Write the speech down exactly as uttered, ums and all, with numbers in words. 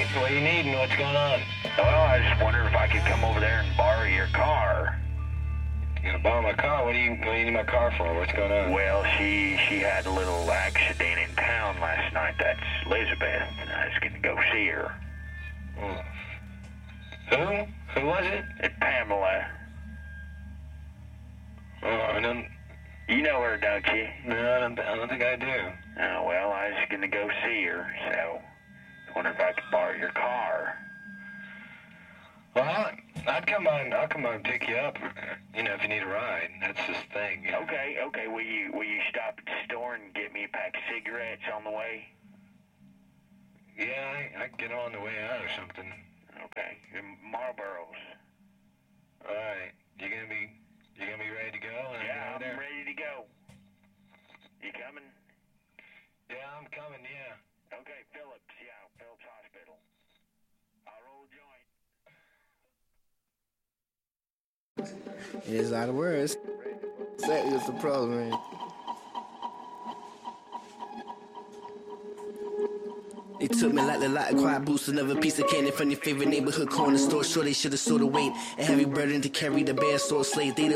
What you need and what's going on? Well, I just wondered if I could come over there and borrow your car. You gonna borrow my car? What do you what do you need my car for? What's going on? Well, she she had a little accident in town last night. That's Elizabeth, and I was gonna go see her. Oh. Who? Who was it? It's Pamela. Oh, I don't. You know her, don't you? No, I don't. I don't think I do. Oh, well, I was gonna go see her, so I wondered if I could borrow your car. Well, I'd come on. I'll come on and pick you up. You know, if you need a ride, that's this thing. You know? Okay, okay. Will you will you stop at the store and get me a pack of cigarettes on the way? Yeah, I, I can get on the way out or something. Okay, Marlboros. All right, you gonna be you gonna be ready to go? When Yeah, I I'm get there? ready to go. You coming? Yeah, I'm coming. Yeah. Okay, Phillips. Yeah, Phillips Hospital. I'll roll a joint. It is out of words. Exactly what's the problem, man. They took me like the lot of quiet boost, another piece of candy from your favorite neighborhood corner store. Sure, they should have sort of weight. A heavy burden to carry the bear sword slave. They